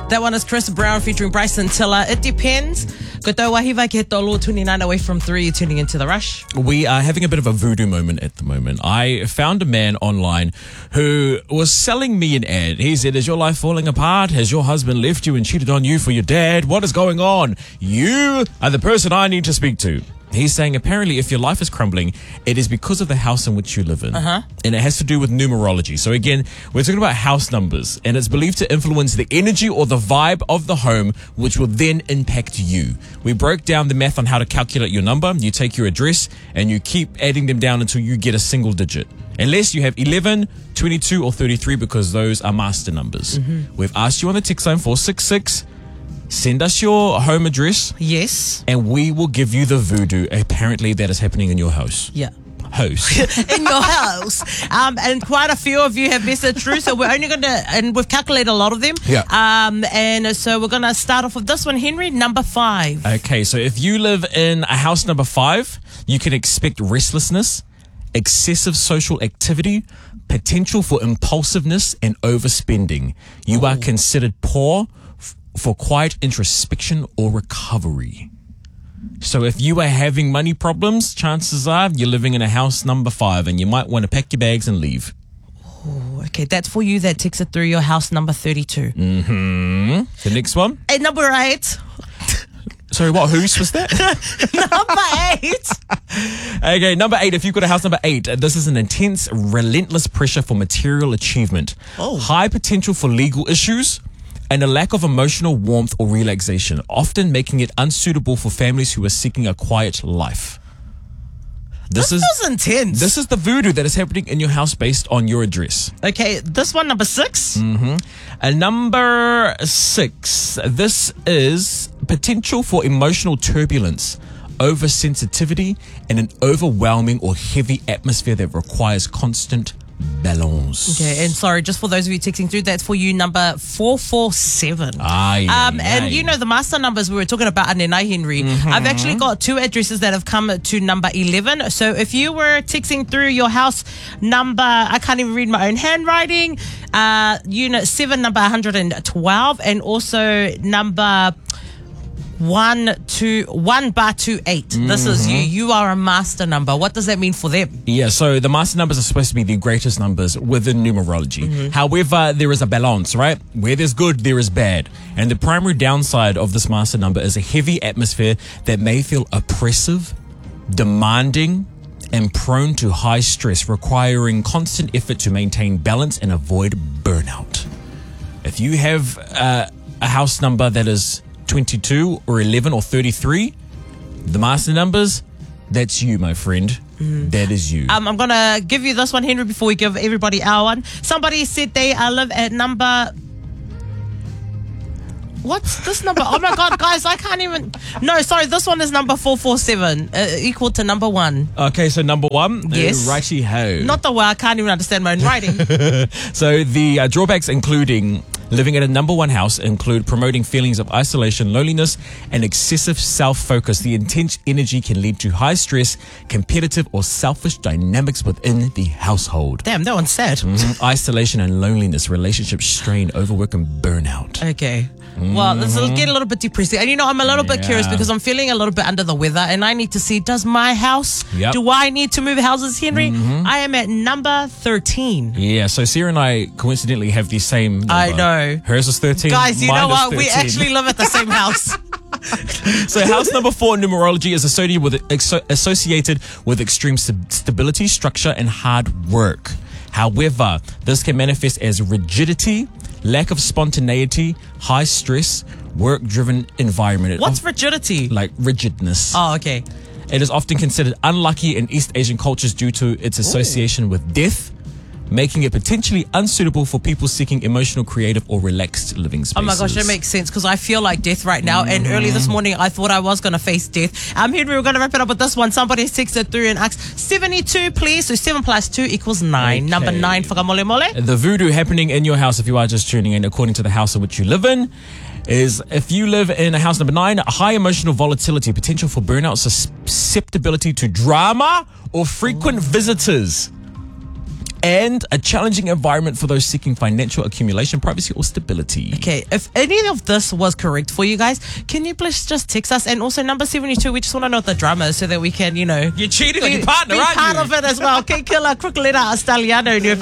That one is Chris Brown featuring Bryson Tiller. It depends. Ko tau wahiwa ki he tolu, 29 away from 3. You're tuning into The Rush. We are having a bit of a voodoo moment at the moment. I found a man online who was selling me an ad. He said, is your life falling apart? Has your husband left you and cheated on you for your dad? What is going on? You are the person I need to speak to. He's saying apparently if your life is crumbling, it is because of the house in which you live in. And it has to do with numerology. So again, we're talking about house numbers, and it's believed to influence the energy or the vibe of the home, which will then impact you. We broke down the math on how to calculate your number. You take your address and you keep adding them down until you get a single digit. Unless you have 11, 22 or 33, because those are master numbers. We've asked you on the text line 466. Send us your home address. Yes. And we will give you the voodoo. Apparently that is happening in your house. Yeah. House. In your house. And quite a few of you have messaged through, so we're only going to, and we've calculated a lot of them. Yeah. And so we're going to start off with this one, Henry, number 5. Okay, so if you live in a house number 5, you can expect restlessness, excessive social activity, potential for impulsiveness and overspending. You are considered poor for quiet introspection or recovery. So if you are having money problems, chances are you're living in a house number 5 and you might want to pack your bags and leave. Oh, okay, that's for you that texted through your house number 32. The next one. And number 8. Sorry, what house was that? Number 8. Okay, number 8. If you've got a house number 8, this is an intense, relentless pressure for material achievement. High potential for legal issues, and a lack of emotional warmth or relaxation, often making it unsuitable for families who are seeking a quiet life. This is intense. This is the voodoo that is happening in your house based on your address. Okay, this one, number 6. And number 6, this is potential for emotional turbulence, oversensitivity, and an overwhelming or heavy atmosphere that requires constant balance. Okay, and sorry, just for those of you texting through, that's for you, number 447. And you know the master numbers we were talking about, Anenai Henry. I've actually got 2 addresses that have come to number 11. So if you were texting through your house number, I can't even read my own handwriting, unit 7, number 112, and also number 128. This is you. You are a master number. What does that mean for them? Yeah, so the master numbers are supposed to be the greatest numbers within numerology. However, there is a balance, right? Where there's good, there is bad. And the primary downside of this master number is a heavy atmosphere that may feel oppressive, demanding, and prone to high stress, requiring constant effort to maintain balance and avoid burnout. If you have a house number that is 22 or 11 or 33, the master numbers, that's you, my friend. That is you. I'm going to give you this one, Henry, before we give everybody our one. Somebody said they live at number... What's this number? Oh my God, guys, I can't even... No, sorry, this one is number 447, equal to number 1. Okay, so number 1. Yes. Righty ho. Not the way I can't even understand my own writing. So the drawbacks including living in a number 1 house include promoting feelings of isolation, loneliness, and excessive self-focus. The intense energy can lead to high stress, competitive or selfish dynamics within the household. Damn, that one's sad. Isolation and loneliness, relationship strain, overwork and burnout. Okay. Well, this will get a little bit depressing. And you know, I'm a little bit curious because I'm feeling a little bit under the weather and I need to see, does my house, do I need to move houses, Henry? I am at number 13. Yeah, so Sarah and I coincidentally have the same number. I know. Hers is 13. Guys, you know what? 13. We actually live at the same house. So house number 4 in numerology is associated with extreme stability, structure, and hard work. However, this can manifest as rigidity, lack of spontaneity, high stress, work-driven environment. What's rigidity? Like rigidness. Oh, okay. It is often considered unlucky in East Asian cultures due to its association with death, making it potentially unsuitable for people seeking emotional, creative, or relaxed living spaces. Oh my gosh, that makes sense because I feel like death right now. And early this morning, I thought I was going to face death. Henry, we're going to wrap it up with this one. Somebody texted through and asked 72, please. So 7 plus 2 equals 9. Okay. Number 9, whakamole mole. The voodoo happening in your house, if you are just tuning in, according to the house in which you live in, is if you live in a house number 9, high emotional volatility, potential for burnout, susceptibility to drama, or frequent visitors. and a challenging environment for those seeking financial accumulation, privacy, or stability. Okay, if any of this was correct for you guys, can you please just text us? And also number 72, we just want to know what the drama is so that we can, You're cheating on your partner, be aren't part you? of it as well. Okay, killer, quick letter, Australiano in your